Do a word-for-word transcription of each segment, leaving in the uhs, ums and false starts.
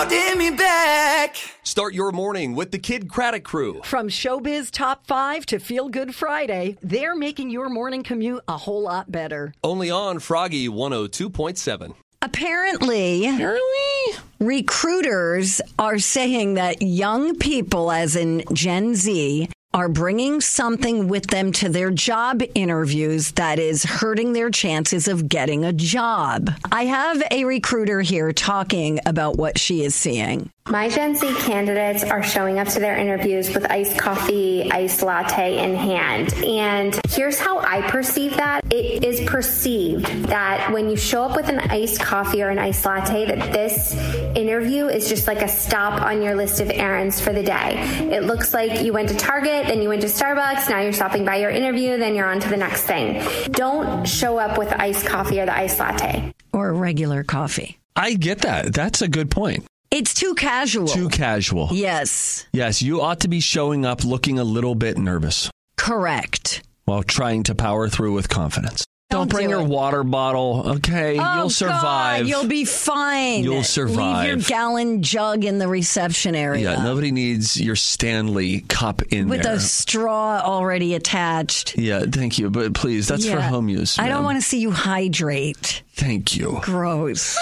Give me back. Start your morning with the Kid Craddock Crew. From Showbiz Top five to Feel Good Friday, they're making your morning commute a whole lot better. Only on Froggy one oh two point seven. Apparently, Apparently, recruiters are saying that young people, as in Gen Z, are bringing something with them to their job interviews that is hurting their chances of getting a job. I have a recruiter here talking about what she is seeing. My Gen Z candidates are showing up to their interviews with iced coffee, iced latte in hand. And here's how I perceive that. It is perceived that when you show up with an iced coffee or an iced latte, that this interview is just like a stop on your list of errands for the day. It looks like you went to Target, then you went to Starbucks, now you're stopping by your interview, then you're on to the next thing. Don't show up with iced coffee or the iced latte. Or regular coffee. I get that. That's a good point. It's too casual. Too casual. Yes. Yes, you ought to be showing up looking a little bit nervous. Correct. While trying to power through with confidence. Don't, Don't bring do your it. water bottle, okay? Oh, You'll survive. God, you'll be fine. You'll survive. Leave your gallon jug in the reception area. Yeah, nobody needs your Stanley cup in With there. With a straw already attached. Yeah, thank you. But please, that's yeah. for home use. I ma'am. don't want to see you hydrate. Thank you. Gross.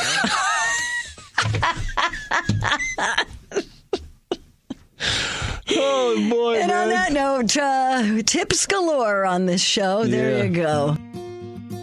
Oh, boy. And man. on that note, uh, tips galore on this show. There yeah. you go.